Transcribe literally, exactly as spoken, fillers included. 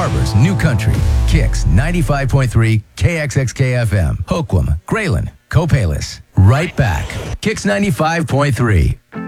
Harbor's New Country, Kicks ninety-five point three K X X K F M, Hoquiam, Grayling, Copalis. Right back. Kicks ninety-five point three.